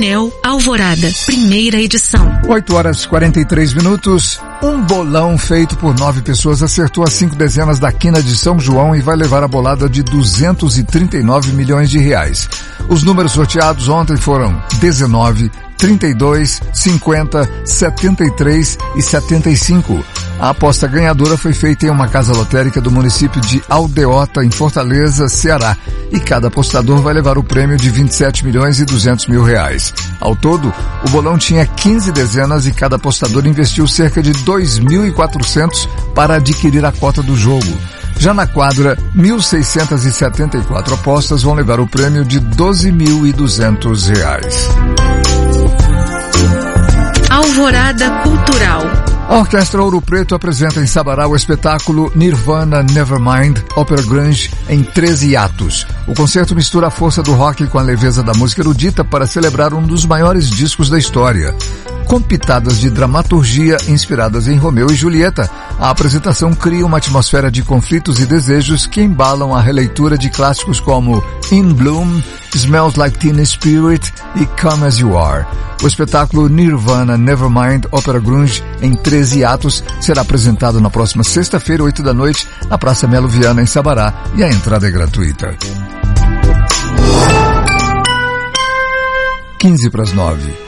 Enel Alvorada, primeira edição. 8h43. Um bolão feito por 9 pessoas acertou as 5 dezenas da quina de São João e vai levar a bolada de 239 milhões de reais. Os números sorteados ontem foram 19, 32, 50, 73 e 75. A aposta ganhadora foi feita em uma casa lotérica do município de Aldeota, em Fortaleza, Ceará, e cada apostador vai levar o prêmio de 27 milhões e 200 mil reais. Ao todo, o bolão tinha 15 dezenas e cada apostador investiu cerca de 2.400 para adquirir a cota do jogo. Já na quadra, 1.674 apostas vão levar o prêmio de 12.200 reais. Alvorada Cultural. A Orquestra Ouro Preto apresenta em Sabará o espetáculo Nirvana Nevermind, ópera grunge, em 13 atos. O concerto mistura a força do rock com a leveza da música erudita para celebrar um dos maiores discos da história. Com pitadas de dramaturgia inspiradas em Romeu e Julieta, a apresentação cria uma atmosfera de conflitos e desejos que embalam a releitura de clássicos como In Bloom, Smells Like Teen Spirit e Come As You Are. O espetáculo Nirvana Nevermind, ópera grunge, em 13 atos, será apresentado na próxima sexta-feira, 8 da noite, na Praça Melo Viana, em Sabará, e a entrada é gratuita. 8:45.